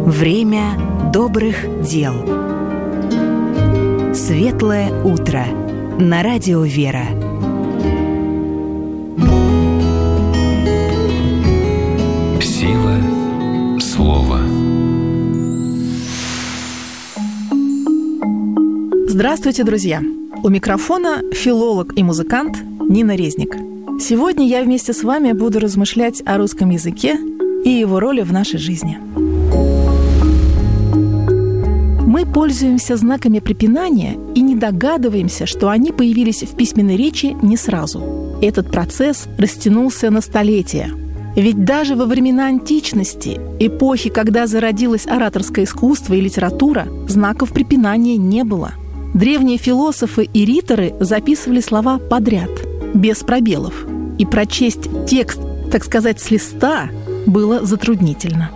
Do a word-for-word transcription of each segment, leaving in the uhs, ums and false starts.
Время добрых дел. Светлое утро. На радио «Вера». Сила слова. Здравствуйте, друзья! У микрофона филолог и музыкант Нина Резник. Сегодня я вместе с вами буду размышлять о русском языке и его роли в нашей жизни. Мы пользуемся знаками препинания и не догадываемся, что они появились в письменной речи не сразу. Этот процесс растянулся на столетия. Ведь даже во времена античности, эпохи, когда зародилось ораторское искусство и литература, знаков препинания не было. Древние философы и риторы записывали слова подряд, без пробелов. И прочесть текст, так сказать, с листа было затруднительно.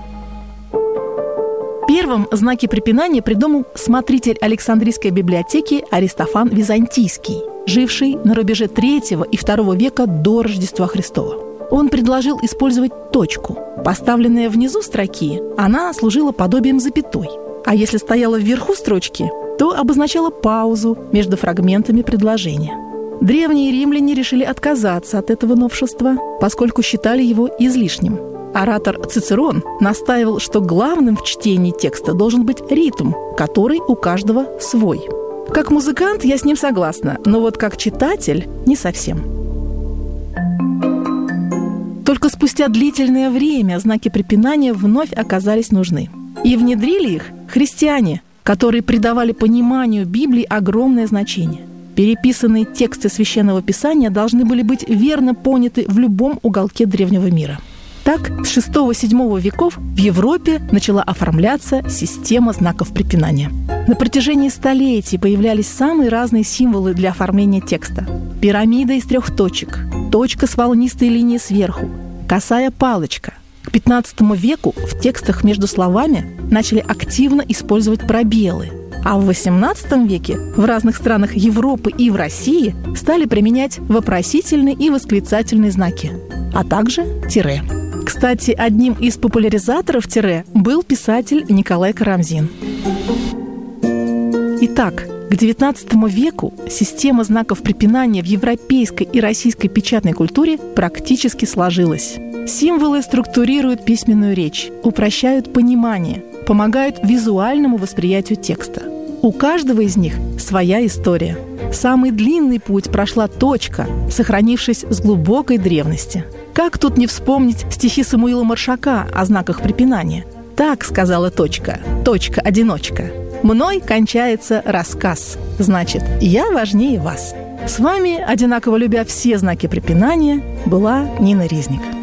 Первым знаки препинания придумал смотритель Александрийской библиотеки Аристофан Византийский, живший на рубеже третьего и второго века до Рождества Христова. Он предложил использовать точку. Поставленная внизу строки, она служила подобием запятой. А если стояла вверху строчки, то обозначала паузу между фрагментами предложения. Древние римляне решили отказаться от этого новшества, поскольку считали его излишним. Оратор Цицерон настаивал, что главным в чтении текста должен быть ритм, который у каждого свой. Как музыкант я с ним согласна, но вот как читатель не совсем. Только спустя длительное время знаки препинания вновь оказались нужны. И внедрили их христиане, которые придавали пониманию Библии огромное значение. Переписанные тексты Священного Писания должны были быть верно поняты в любом уголке древнего мира. Так, с шестого-седьмого веков в Европе начала оформляться система знаков препинания. На протяжении столетий появлялись самые разные символы для оформления текста. Пирамида из трех точек, точка с волнистой линией сверху, косая палочка. К пятнадцатому веку в текстах между словами начали активно использовать пробелы, а в восемнадцатом веке в разных странах Европы и в России стали применять вопросительные и восклицательные знаки, а также тире. Кстати, одним из популяризаторов тире был писатель Николай Карамзин. Итак, к девятнадцатому веку система знаков препинания в европейской и российской печатной культуре практически сложилась. Символы структурируют письменную речь, упрощают понимание, помогают визуальному восприятию текста. У каждого из них своя история. Самый длинный путь прошла точка, сохранившись с глубокой древности. Как тут не вспомнить стихи Самуила Маршака о знаках препинания? Так сказала точка, точка-одиночка. Мной кончается рассказ, значит, я важнее вас. С вами, одинаково любя все знаки препинания, была Нина Резник.